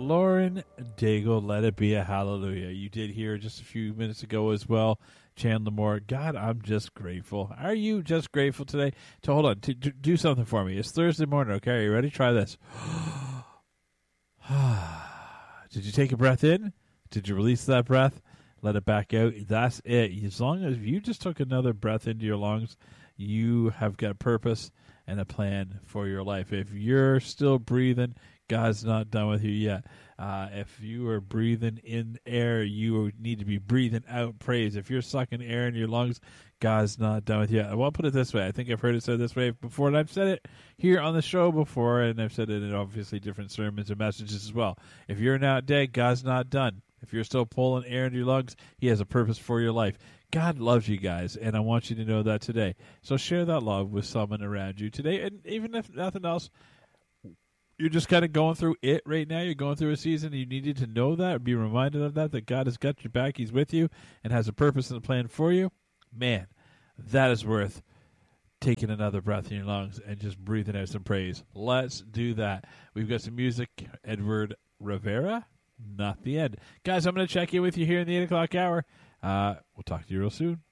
Lauren Daigle, Let It Be a Hallelujah. You did hear just a few minutes ago as well, Chandler Moore. God, I'm just grateful. Are you just grateful today? So hold on, do something for me. It's Thursday morning, okay? Are you ready? Try this. Did you take a breath in? Did you release that breath? Let it back out. That's it. As long as you just took another breath into your lungs, you have got a purpose and a plan for your life. If you're still breathing, God's not done with you yet. If you are breathing in air, you need to be breathing out praise. If you're sucking air in your lungs, God's not done with you. I want to put it this way. I think I've heard it said this way before, and I've said it here on the show before, and I've said it in obviously different sermons and messages as well. If you're not dead, God's not done. If you're still pulling air into your lungs, He has a purpose for your life. God loves you guys, and I want you to know that today. So share that love with someone around you today, and even if nothing else, you're just kind of going through it right now. You're going through a season, and you needed to know that, or be reminded of that God has got your back, He's with you, and has a purpose and a plan for you. Man, that is worth taking another breath in your lungs and just breathing out some praise. Let's do that. We've got some music. Edward Rivera, Not the End. Guys, I'm going to check in with you here in the 8 o'clock hour. We'll talk to you real soon.